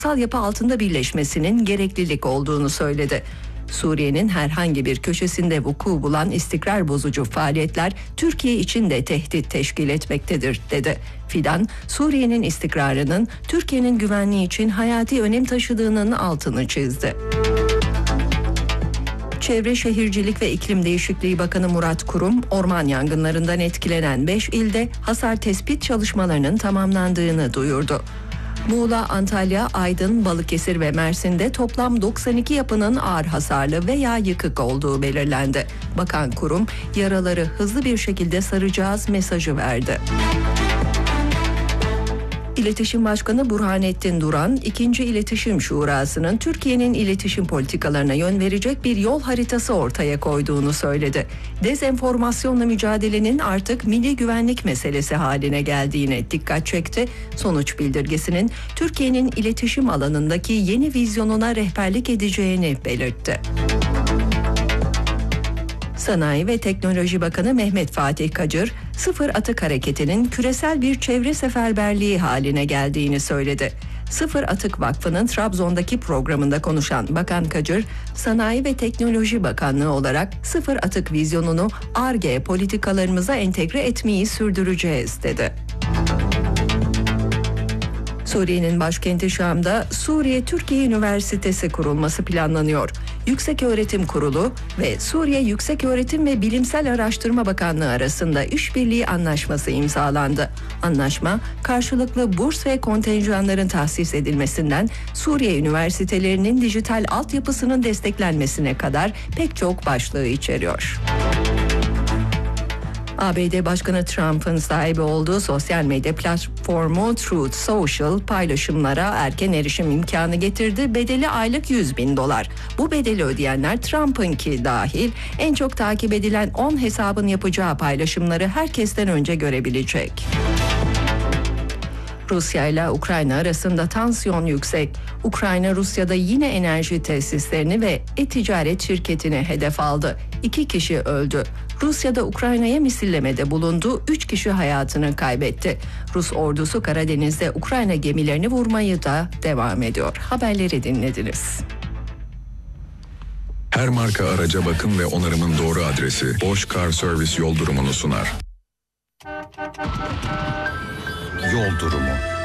yapı altında birleşmesinin gereklilik olduğunu söyledi. Suriye'nin herhangi bir köşesinde vuku bulan istikrar bozucu faaliyetler Türkiye için de tehdit teşkil etmektedir, dedi. Fidan, Suriye'nin istikrarının Türkiye'nin güvenliği için hayati önem taşıdığının altını çizdi. Çevre Şehircilik ve İklim Değişikliği Bakanı Murat Kurum, orman yangınlarından etkilenen 5 ilde hasar tespit çalışmalarının tamamlandığını duyurdu. Muğla, Antalya, Aydın, Balıkesir ve Mersin'de toplam 92 yapının ağır hasarlı veya yıkık olduğu belirlendi. Bakan Kurum, yaraları hızlı bir şekilde saracağız mesajı verdi. İletişim Başkanı Burhanettin Duran, 2. İletişim Şurası'nın Türkiye'nin iletişim politikalarına yön verecek bir yol haritası ortaya koyduğunu söyledi. Dezenformasyonla mücadelenin artık milli güvenlik meselesi haline geldiğine dikkat çekti. Sonuç bildirgesinin Türkiye'nin iletişim alanındaki yeni vizyonuna rehberlik edeceğini belirtti. Sanayi ve Teknoloji Bakanı Mehmet Fatih Kacır, Sıfır Atık Hareketi'nin küresel bir çevre seferberliği haline geldiğini söyledi. Sıfır Atık Vakfı'nın Trabzon'daki programında konuşan Bakan Kacır, Sanayi ve Teknoloji Bakanlığı olarak sıfır atık vizyonunu Ar-Ge politikalarımıza entegre etmeyi sürdüreceğiz, dedi. Suriye'nin başkenti Şam'da Suriye Türkiye Üniversitesi kurulması planlanıyor. Yükseköğretim Kurulu ve Suriye Yükseköğretim ve Bilimsel Araştırma Bakanlığı arasında işbirliği anlaşması imzalandı. Anlaşma, karşılıklı burs ve kontenjanların tahsis edilmesinden Suriye üniversitelerinin dijital altyapısının desteklenmesine kadar pek çok başlığı içeriyor. ABD Başkanı Trump'ın sahibi olduğu sosyal medya platformu Truth Social paylaşımlara erken erişim imkanı getirdi. Bedeli aylık $100.000. Bu bedeli ödeyenler Trump'ınki dahil en çok takip edilen 10 hesabın yapacağı paylaşımları herkesten önce görebilecek. Rusya ile Ukrayna arasında tansiyon yüksek. Ukrayna, Rusya'da yine enerji tesislerini ve ticaret şirketini hedef aldı. 2 kişi öldü. Rusya'da Ukrayna'ya misillemede bulundu. 3 kişi hayatını kaybetti. Rus ordusu Karadeniz'de Ukrayna gemilerini vurmayı da devam ediyor. Haberleri dinlediniz. Her marka araca bakım ve onarımın doğru adresi Bosch Car Service yol durumunu sunar. Yol durumu.